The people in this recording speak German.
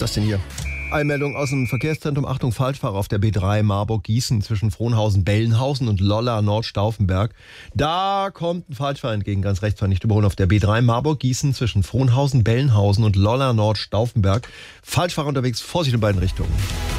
das denn hier? Einmeldung aus dem Verkehrszentrum. Achtung, Falschfahrer auf der B3 Marburg-Gießen zwischen Frohnhausen-Bellenhausen und Lollar-Nordstauffenberg. Da kommt ein Falschfahrer entgegen, ganz rechts war nicht überholen. Auf der B3 Marburg-Gießen zwischen Frohnhausen-Bellenhausen und Lollar-Nordstauffenberg. Falschfahrer unterwegs, Vorsicht in beiden Richtungen.